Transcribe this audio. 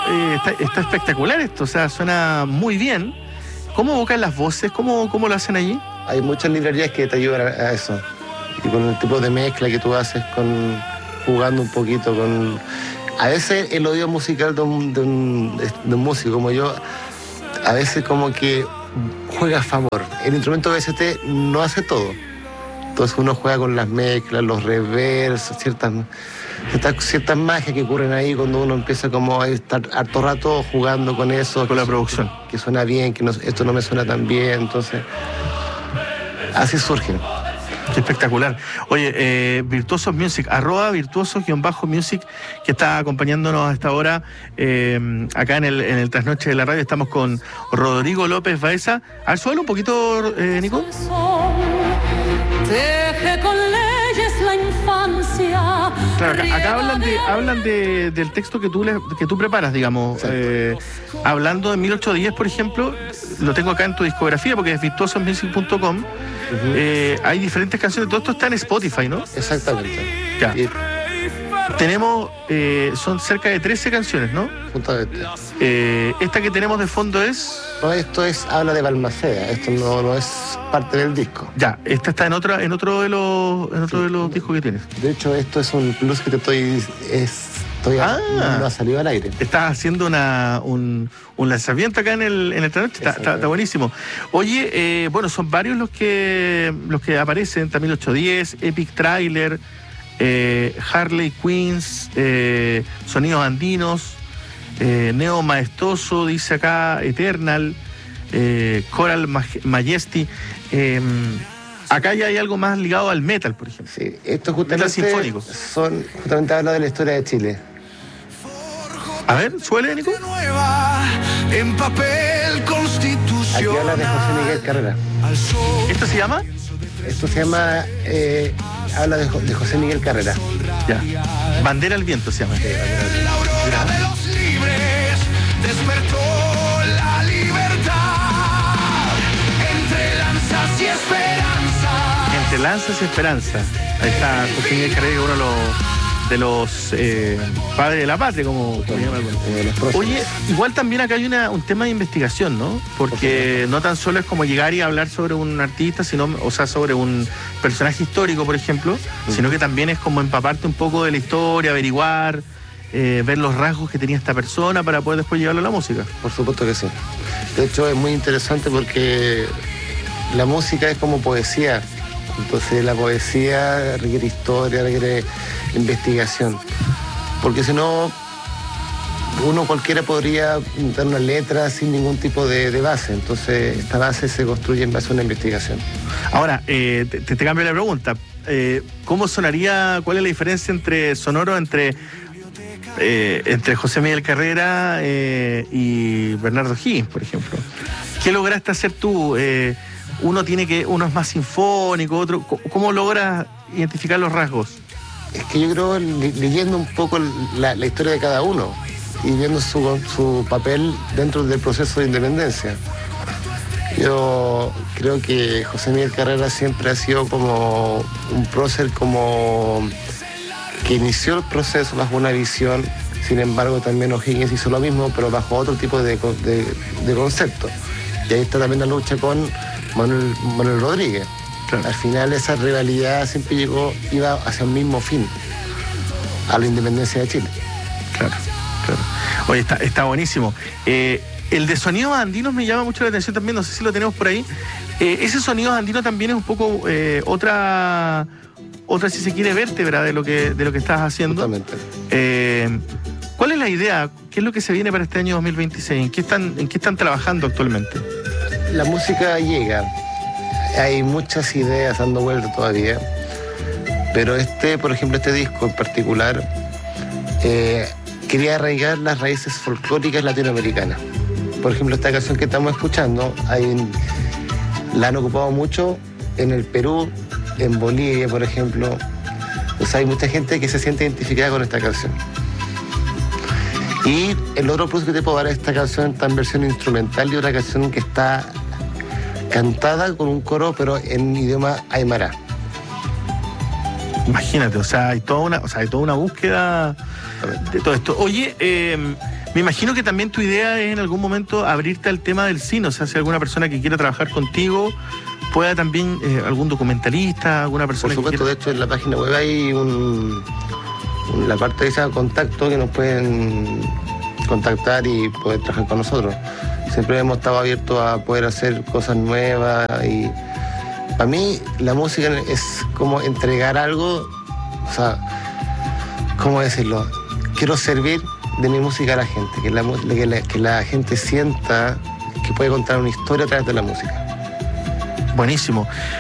está espectacular esto, o sea, suena muy bien. ¿Cómo evocan las voces? ¿Cómo lo hacen allí? Hay muchas librerías que te ayudan a eso. Y con el tipo de mezcla que tú haces, jugando un poquito con... A veces el oído musical de un músico como yo, a veces como que juega a favor. El instrumento VST no hace todo. Entonces uno juega con las mezclas, los reversos, ciertas magias que ocurren ahí cuando uno empieza como a estar harto rato jugando con eso. Con la producción. Que suena bien, esto no me suena tan bien, entonces... Así surgen. Qué espectacular. Oye, Virtuosos Music, @virtuosos_music, que está acompañándonos a esta hora acá en el Trasnoche de la Radio. Estamos con Rodrigo López Baeza. A ver, suelo un poquito, Nico. Teje con leyes la infancia. Claro, acá hablan del texto que tú preparas, digamos. Sí. Hablando de 1810, por ejemplo, lo tengo acá en tu discografía porque es virtuososmusic.com. Uh-huh. Hay diferentes canciones, todo esto está en Spotify, ¿no? Exactamente. Ya. Tenemos, son cerca de 13 canciones, ¿no? Justamente. Esta que tenemos de fondo es... No, esto habla de Balmaceda, esto no es parte del disco. Ya, esta está en otro de los discos que tienes. De hecho, esto es un plus que no ha salido al aire. Estás haciendo un lanzamiento acá en el Trasnoche, está buenísimo. Oye, bueno, son varios los que aparecen, también 810, Epic Trailer, Harley Queens, Sonidos Andinos, Neo Maestoso, dice acá, Eternal, Coral Majesty. Acá ya hay algo más ligado al metal, por ejemplo. Sí, esto justamente habla de la historia de Chile. A ver, suele, Nico. En papel constitución. Aquí habla de José Miguel Carrera. ¿Esto se llama? Esto se llama, habla de José Miguel Carrera. Ya. Bandera al viento se llama. Sí, La aurora de los libres despertó la libertad. Entre lanzas y esperanza. Entre lanzas y esperanza. Ahí está José Miguel Carrera, uno de los padres de la patria, como llaman algunos. Oye, igual también acá hay un tema de investigación, ¿no? Porque no tan solo es como llegar y hablar sobre un artista, sobre un personaje histórico, por ejemplo, sino que también es como empaparte un poco de la historia, averiguar, ver los rasgos que tenía esta persona para poder después llevarlo a la música. Por supuesto que sí. De hecho, es muy interesante porque la música es como poesía. Entonces la poesía requiere historia, requiere investigación. Porque si no, uno cualquiera podría dar una letra sin ningún tipo de base. Entonces esta base se construye en base a una investigación. Ahora, te cambio la pregunta. ¿Cómo sonaría, cuál es la diferencia entre José Miguel Carrera y Bernardo Higgins, por ejemplo? ¿Qué lograste hacer tú? Uno es más sinfónico, otro... ¿Cómo logras identificar los rasgos? Es que yo creo, leyendo un poco la historia de cada uno y viendo su papel dentro del proceso de independencia. Yo creo que José Miguel Carrera siempre ha sido como un prócer que inició el proceso bajo una visión. Sin embargo, también O'Higgins hizo lo mismo, pero bajo otro tipo de concepto. Y ahí está también la lucha con Manuel Rodríguez. Claro. Al final esa rivalidad siempre iba hacia un mismo fin, a la independencia de Chile. Claro. Oye, está buenísimo. El de Sonidos Andinos me llama mucho la atención también, no sé si lo tenemos por ahí. Ese Sonidos Andinos también es un poco otra, si se quiere, vértebra de lo que estás haciendo. Totalmente. ¿Cuál es la idea? ¿Qué es lo que se viene para este año 2026? ¿En qué están trabajando actualmente? La música llega. Hay muchas ideas dando vuelta todavía. Pero por ejemplo, este disco en particular, quería arraigar las raíces folclóricas latinoamericanas. Por ejemplo, esta canción que estamos escuchando, la han ocupado mucho en el Perú, en Bolivia, por ejemplo. O sea, hay mucha gente que se siente identificada con esta canción. Y el otro plus que te puedo dar es esta canción está en versión instrumental y otra canción que está cantada con un coro, pero en idioma aymara. Imagínate, hay toda una búsqueda de todo esto. Oye, Me imagino que también tu idea es en algún momento abrirte al tema del cine, o sea, si alguna persona que quiera trabajar contigo pueda también, algún documentalista, alguna persona. Por supuesto, que de hecho en la página web hay la parte de ese contacto que nos pueden contactar y poder trabajar con nosotros. Siempre hemos estado abiertos a poder hacer cosas nuevas y para mí la música es como entregar algo, o sea, ¿cómo decirlo? Quiero servir de mi música a la gente, que la gente sienta que puede contar una historia a través de la música. Buenísimo.